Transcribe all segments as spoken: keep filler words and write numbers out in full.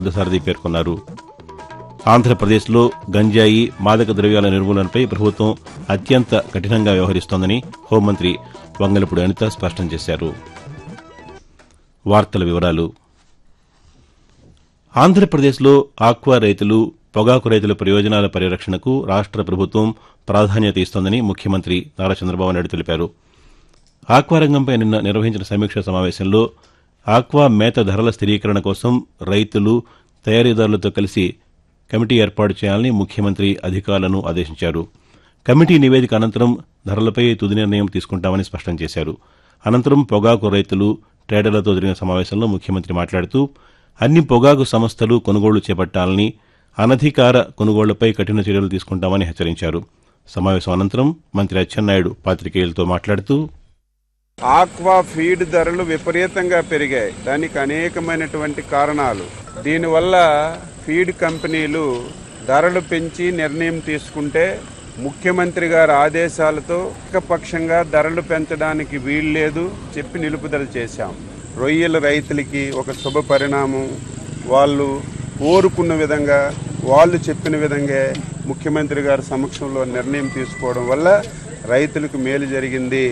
పార్థసారథి పేర్కొన్నారు. ఆంధ్రప్రదేశ్లో గంజాయి మాదక ద్రవ్యాల నిర్మూలనపై ప్రభుత్వం అత్యంత కఠినంగా వ్యవహరిస్తోందని హోంమంత్రి వంగలపూడి అనిత స్పష్టం చేశారు. వార్తల వివరాలు. ఆంధ్రప్రదేశ్లో ఆక్వా రైతులు, పొగాకు రైతుల ప్రయోజనాల పరిరక్షణకు రాష్ట్ర ప్రభుత్వం ప్రాధాన్యత ఇస్తోందని ముఖ్యమంత్రి నారా చంద్రబాబు నాయుడు తెలిపారు. ఆక్వా రంగంపై నిన్న నిర్వహించిన సమీక్షా సమావేశంలో ఆక్వా మేత ధరల స్థిరీకరణ కోసం రైతులు, తయారీదారులతో కలిసి కమిటీ ఏర్పాటు చేయాలని ముఖ్యమంత్రి అధికారులను ఆదేశించారు. కమిటీ నివేదిక అనంతరం ధరలపై తుది నిర్ణయం తీసుకుంటామని స్పష్టం చేశారు. అనంతరం పొగాకు రైతులు, ట్రేడర్లతో జరిగిన సమావేశంలో ముఖ్యమంత్రి మాట్లాడుతూ అన్ని పొగాకు సంస్థలు కొనుగోళ్లు చేపట్టాలని, అనధికార కొనుగోళ్లపై కఠిన చర్యలు తీసుకుంటామని హెచ్చరించారు. సమావేశం అనంతరం మంత్రి అచ్చెన్నాయుడు పాతికేయులతో మాట్లాడుతూ ఆక్వా ఫీడ్ ధరలు విపరీతంగా పెరిగాయి. దానికి అనేకమైనటువంటి కారణాలు. దీనివల్ల ఫీడ్ కంపెనీలు ధరలు పెంచి నిర్ణయం తీసుకుంటే ముఖ్యమంత్రి గారి ఆదేశాలతో ఏకపక్షంగా ధరలు పెంచడానికి వీల్లేదు చెప్పి నిలుపుదల చేశాం. రొయ్యల రైతులకి ఒక శుభ పరిణామం. వాళ్ళు కోరుకున్న విధంగా, వాళ్ళు చెప్పిన విధంగా ముఖ్యమంత్రి గారి సమక్షంలో నిర్ణయం తీసుకోవడం వల్ల రైతులకు మేలు జరిగింది.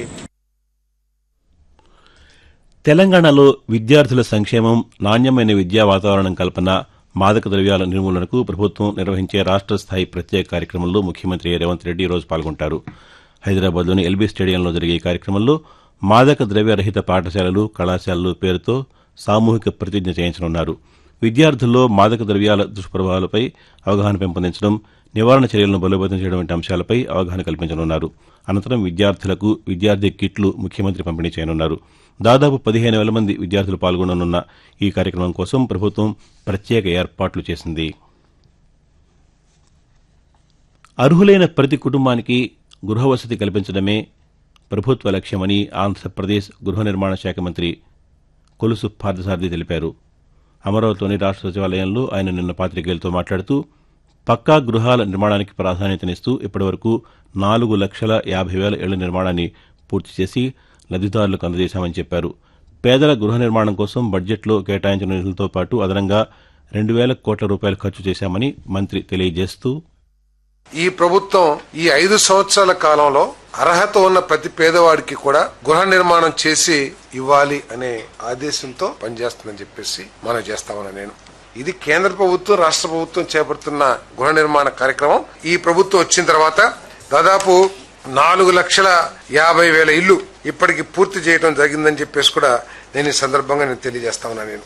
తెలంగాణలో విద్యార్థుల సంక్షేమం, నాణ్యమైన విద్యా వాతావరణం కల్పన, మాదక ద్రవ్యాల నిర్మూలనకు ప్రభుత్వం నిర్వహించే రాష్ట్ర స్థాయి ప్రత్యేక కార్యక్రమంలో ముఖ్యమంత్రి రేవంత్ రెడ్డి ఈరోజు పాల్గొంటారు. హైదరాబాద్లోని ఎల్బీ స్టేడియంలో జరిగే ఈ కార్యక్రమంలో మాదక ద్రవ్య రహిత పాఠశాలలు, కళాశాలలు పేరుతో సామూహిక ప్రతిజ్ఞ చేయించనున్నారు. విద్యార్థుల్లో మాదక ద్రవ్యాల దుష్ప్రభావాలపై అవగాహన పెంపొందించడం, నివారణ చర్యలను బలోపేతం చేయడం వంటి అంశాలపై అవగాహన కల్పించనున్నారు. అనంతరం విద్యార్థులకు విద్యార్థి కిట్లు ముఖ్యమంత్రి పంపిణీ చేయనున్నారు. దాదాపు పదిహేను వేల మంది విద్యార్థులు పాల్గొననున్న ఈ కార్యక్రమం కోసం ప్రభుత్వం ప్రత్యేక ఏర్పాట్లు చేసింది. అర్హులైన ప్రతి కుటుంబానికి గృహవసతి కల్పించడమే ప్రభుత్వ లక్ష్యమని ఆంధ్రప్రదేశ్ గృహ నిర్మాణ శాఖ మంత్రి కొలుసు పార్థసారథి తెలిపారు. అమరావతిలోని రాష్ట్ర సచివాలయంలో ఆయన నిన్న పాతికేయులతో మాట్లాడుతూ పక్కా గృహాల నిర్మాణానికి ప్రాధాన్యతనిస్తూ ఇప్పటివరకు నాలుగు లక్షల యాభై వేల ఇళ్ల నిర్మాణాన్ని పూర్తి చేసి లబ్దిదారులకు అందజేశామని చెప్పారు. పేదల గృహ నిర్మాణం కోసం బడ్జెట్లో కేటాయించిన నిధులతో పాటు అదనంగా రెండు వేల కోట్ల రూపాయలు ఖర్చు చేశామని మంత్రి తెలియజేస్తూ ఈ ప్రభుత్వం ఈ ఐదు సంవత్సరాల కాలంలో అర్హత ఉన్న ప్రతి పేదవాడికి కూడా గృహ నిర్మాణం చేసి ఇవ్వాలి అనే ఆదేశంతో పనిచేస్తుందని చెప్పేసి మనం చేస్తామని నేను ఇది కేంద్ర ప్రభుత్వం, రాష్ట్ర ప్రభుత్వం చేపడుతున్న గృహ నిర్మాణ కార్యక్రమం. ఈ ప్రభుత్వం వచ్చిన తర్వాత దాదాపు నాలుగు లక్షల యాభై వేల ఇళ్లు ఇప్పటికి పూర్తి చేయడం జరిగిందని చెప్పేసి కూడా నేను ఈ సందర్భంగా నేను తెలియజేస్తా ఉన్నా. నేను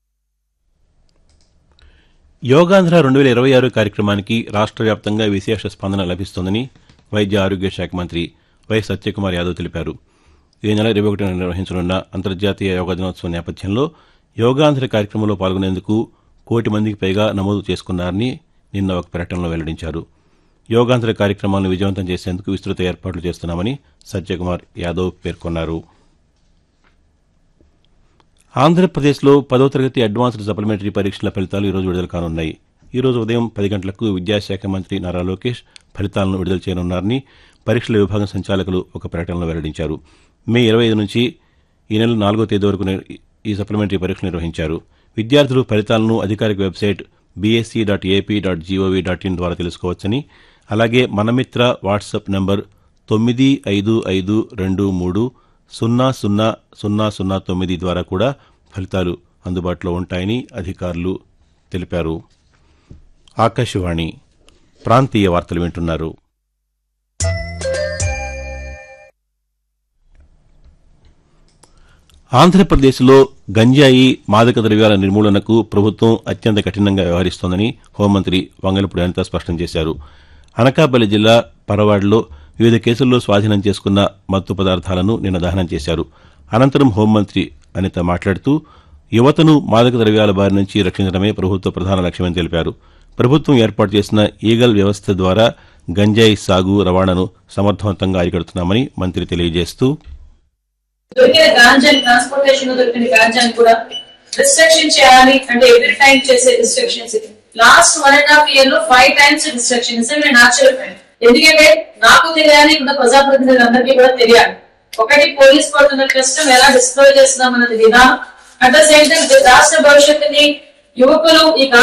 యోగాంధ్ర రెండు వేల ఇరవై ఆరు కార్యక్రమానికి రాష్ట్ర వ్యాప్తంగా విశేష స్పందన లభిస్తోందని వైద్య ఆరోగ్య శాఖ మంత్రి వై సత్యకుమార్ యాదవ్ తెలిపారు. ఈ నెల ఇరవై ఒకటిన నిర్వహించనున్న అంతర్జాతీయ యోగా దినోత్సవం నేపథ్యంలో యోగాంధ్ర కార్యక్రమంలో పాల్గొనేందుకు కోటి మందికి పైగా నమోదు చేసుకున్నారని నిన్న ఒక ప్రకటనలో వెల్లడించారు. యోగాంధ్ర కార్యక్రమాలను విజయవంతం చేసేందుకు విస్తృత ఏర్పాట్లు చేస్తున్నామని సత్యకుమార్ యాదవ్ పేర్కొన్నారు. ఆంధ్రప్రదేశ్లో పదో తరగతి అడ్వాన్స్డ్ సప్లిమెంటరీ పరీక్షల ఫలితాలు ఈరోజు విడుదల కానున్నాయి. ఈరోజు ఉదయం పది గంటలకు విద్యాశాఖ మంత్రి నారా లోకేష్ ఫలితాలను విడుదల చేయనున్నారని పరీక్షల విభాగం సంచాలకులు ఒక ప్రకటనలో వెల్లడించారు. మే ఇరవై ఐదు నుంచి ఈ నెల నాలుగో తేదీ వరకు ఈ సప్లిమెంటరీ పరీక్షలు నిర్వహించారు. విద్యార్థులు ఫలితాలను అధికారిక website BSc dot AP dot GOV dot in ద్వారా తెలుసుకోవచ్చని, అలాగే మనమిత్ర వాట్సాప్ నంబర్ తొమ్మిది ఐదు ఐదు రెండు మూడు సున్నా సున్నా సున్నా సున్నా తొమ్మిది ద్వారా కూడా ఫలితాలు అందుబాటులో ఉంటాయని అధికారులు తెలిపారు. ఆకాశవాణి ప్రాంతీయ వార్తలు వింటున్నారు. ఆంధ్రప్రదేశ్లో గంజాయి మాదక ద్రవ్యాల నిర్మూలనకు ప్రభుత్వం అత్యంత కఠినంగా వ్యవహరిస్తోందని హోంమంత్రి వంగలపూడి అనిత స్పష్టం చేశారు. అనకాపల్లి జిల్లా పరవాడలో వివిధ కేసుల్లో స్వాధీనం చేసుకున్న మత్తు పదార్థాలను నిన్న దహనం చేశారు. అనంతరం హోంమంత్రి అనిత మాట్లాడుతూ యువతను మాదక ద్రవ్యాల బారి నుంచి రక్షించడమే ప్రభుత్వ ప్రధాన లక్ష్యమని తెలిపారు. ప్రభుత్వం ఏర్పాటు చేసిన ఈగల్ వ్యవస్థ ద్వారా గంజాయి సాగు, రవాణాను సమర్థవంతంగా అరికడుతున్నామని మంత్రి తెలియజేస్తూ దొరికిన గాంజాని ట్రాన్స్పోర్టేషన్ దొరికిన గాంజాని కూడా రిస్ట్రిక్షన్ చేయాలి అంటే ఎవ్రీ టైం చేసే రిస్ట్రిక్షన్స్ ఇది last one and half year లో ఫైవ్ టైమ్స్ రిస్ట్రిక్షన్స్ నేను ఆశ్చర్యపోయాను. ఎందుకంటే నాకు తెలియాలి, ఇక్కడ ప్రజాప్రతినిధులందరికీ కూడా తెలియాలి. ఒకటి పోలీస్ పడుతున్న కష్టం ఎలా డిస్ప్లోయ్ చేస్తున్నాం అన్నది విధానం, అట్ ద సేమ్ టైం రాష్ట్ర భవిష్యత్తుని యువకులు ఈ